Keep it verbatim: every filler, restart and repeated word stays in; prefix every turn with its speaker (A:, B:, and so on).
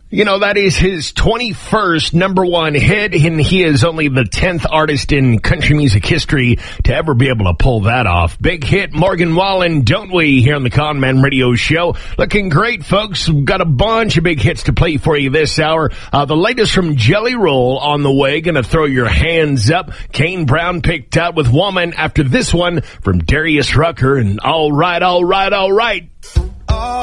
A: You know, that is his twenty-first number one hit, and he is only the tenth artist in country music history to ever be able to pull that off. Big hit, Morgan Wallen, Don't We, here on the Con Man Radio Show. Looking great, folks. We've got a bunch of big hits to play for you this hour. Uh, the latest from Jelly Roll on the way. Gonna throw your hands up. Kane Brown picked out with Woman after this one from Darius Rucker. And all right, all right, all right.